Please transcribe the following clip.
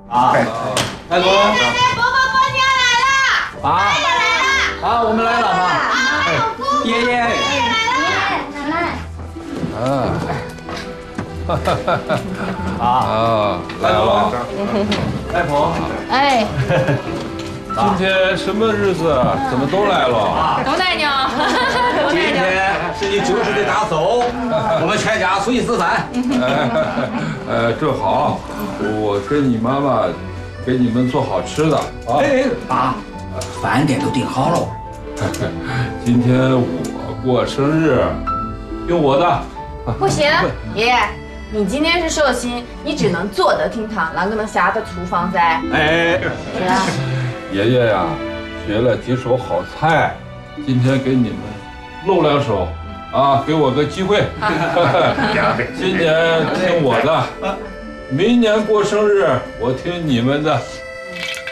啊，太公， 奶奶、伯伯、伯娘来了！ 啊， 来了！ 啊，我们来了嘛。爷爷， 奶奶， 来了，外婆， 哎， 今天什么日子？怎么都来了？ 董奶娘， 今天是你90的大寿，我们全家出去吃饭。 正好，我跟你妈妈给你们做好吃的啊。 哎，爸，饭店都订好了。 今天我过生日，用我的。 不行，爷爷，你今天是寿星，你只能坐得厅堂，啷个能下得厨房噻？ 哎， 是啊， 爷爷呀，学了几手好菜，今天给你们露两手，啊，给我个机会。今年听我的，明年过生日我听你们的。